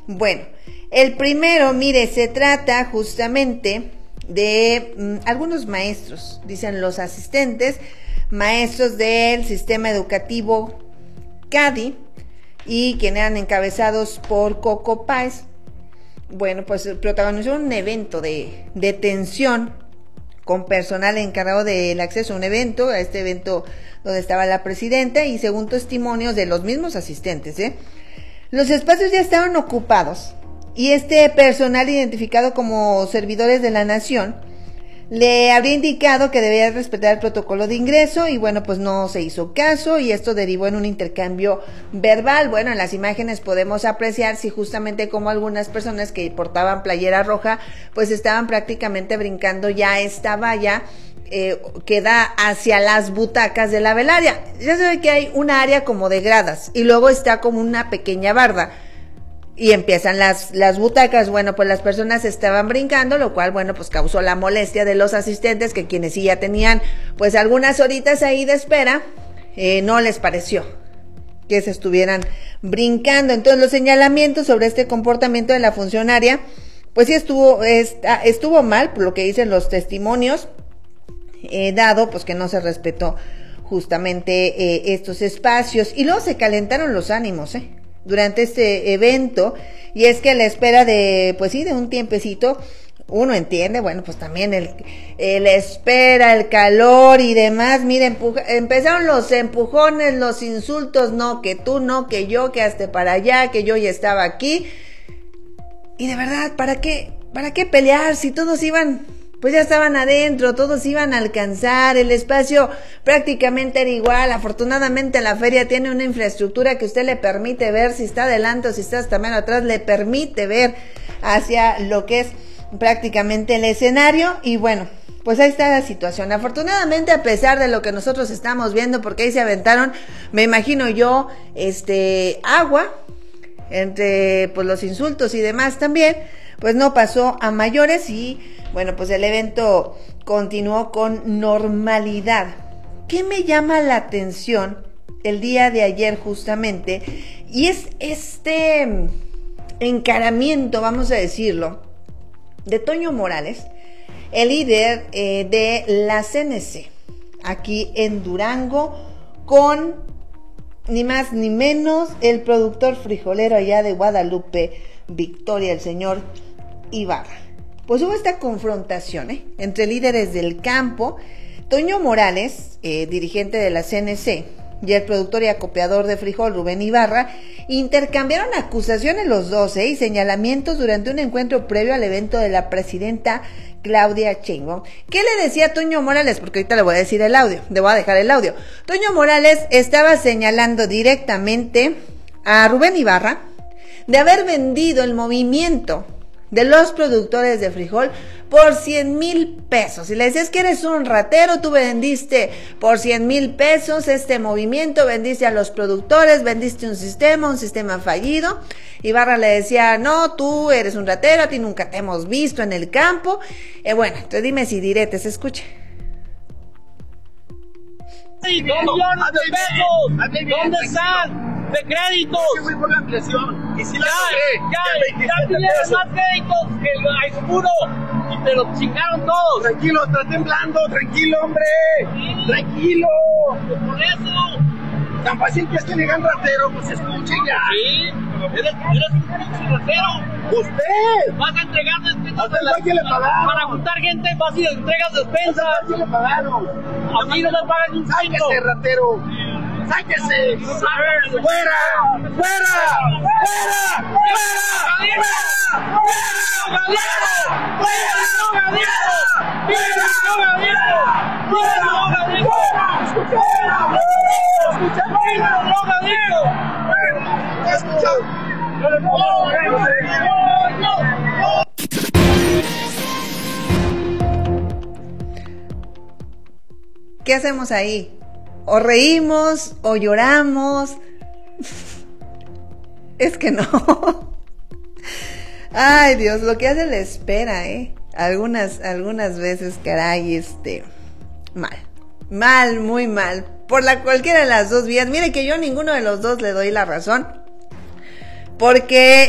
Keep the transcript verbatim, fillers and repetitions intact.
Bueno, el primero, mire, se trata justamente de mmm, algunos maestros, dicen los asistentes, maestros del sistema educativo C A D I, y quienes eran encabezados por Coco Páez. Bueno, pues protagonizó un evento de detención con personal encargado del acceso a un evento, a este evento donde estaba la presidenta, y según testimonios de los mismos asistentes, ¿eh? los espacios ya estaban ocupados y este personal, identificado como servidores de la nación, le habría indicado que debía respetar el protocolo de ingreso, y bueno, pues no se hizo caso, y esto derivó en un intercambio verbal. Bueno, en las imágenes podemos apreciar si justamente como algunas personas que portaban playera roja, pues estaban prácticamente brincando ya esta valla eh, que da hacia las butacas de la velaria. Ya se ve que hay una área como de gradas, y luego está como una pequeña barda, y empiezan las, las butacas. Bueno, pues las personas estaban brincando, lo cual, bueno, pues causó la molestia de los asistentes, que quienes sí ya tenían, pues algunas horitas ahí de espera, eh, no les pareció que se estuvieran brincando. Entonces, los señalamientos sobre este comportamiento de la funcionaria, pues sí estuvo, está, estuvo mal, por lo que dicen los testimonios, eh, dado, pues que no se respetó justamente eh, estos espacios, y luego se calentaron los ánimos, eh. durante este evento, y es que a la espera de, pues sí, de un tiempecito, uno entiende, bueno, pues también el, el espera, el calor y demás. Mira, empuja, empezaron los empujones, los insultos, no, que tú, no, que yo, que hasta para allá, que yo ya estaba aquí, y de verdad, ¿para qué, para qué pelear si todos iban, pues ya estaban adentro, todos iban a alcanzar, el espacio prácticamente era igual? Afortunadamente la feria tiene una infraestructura que usted le permite ver si está adelante o si está hasta menos atrás, le permite ver hacia lo que es prácticamente el escenario, y bueno, pues ahí está la situación. Afortunadamente, a pesar de lo que nosotros estamos viendo, porque ahí se aventaron, me imagino yo, este, agua, entre pues los insultos y demás también, pues no pasó a mayores, y bueno, pues el evento continuó con normalidad. ¿Qué me llama la atención el día de ayer justamente? Y es este encaramiento, vamos a decirlo, de Toño Morales, el líder eh, de la C N C, aquí en Durango, con ni más ni menos el productor frijolero allá de Guadalupe Victoria, el señor Ibarra. Pues hubo esta confrontación ¿eh? entre líderes del campo. Toño Morales, eh, dirigente de la C N C, y el productor y acopiador de frijol, Rubén Ibarra, intercambiaron acusaciones los dos ¿eh? y señalamientos durante un encuentro previo al evento de la presidenta Claudia Sheinbaum. ¿Qué le decía Toño Morales? Porque ahorita le voy a decir el audio, le voy a dejar el audio. Toño Morales estaba señalando directamente a Rubén Ibarra de haber vendido el movimiento de los productores de frijol por cien mil pesos. Y le decías que eres un ratero, tú vendiste por cien mil pesos este movimiento, vendiste a los productores, vendiste un sistema, un sistema fallido. Ibarra le decía, no, tú eres un ratero, a ti nunca te hemos visto en el campo. Eh, bueno, entonces dime si diretes, escuche. Millones de pesos, ¿dónde están? De créditos. Es que fui por la ampliación. Y si la ya, ya, ya pidieron más créditos que el seguro y te lo chingaron todos. Tranquilo, está temblando, tranquilo, hombre. Sí. Tranquilo. Pues por eso. Tan fácil que es que le digan ratero, pues escuche ya. Sí, eres, eres un pinche ratero. Usted. Vas a entregar despensas Hasta el güey que le pagaron. para juntar gente, vas y entregas despensas. ¿Qué le pagaron? A mí no me pagan un cinco. Sáquese, ratero. ¡Sáquese! ¡Fuera! ¡Fuera! ¡Fuera! ¡Fuera! ¡Fuera! ¿Qué hacemos ahí? O reímos, o lloramos. Es que no. Ay, Dios, lo que hace la espera, ¿eh? Algunas, algunas veces, caray, este... Mal. Mal, muy mal. Por la cualquiera de las dos vías. Mire que yo a ninguno de los dos le doy la razón. Porque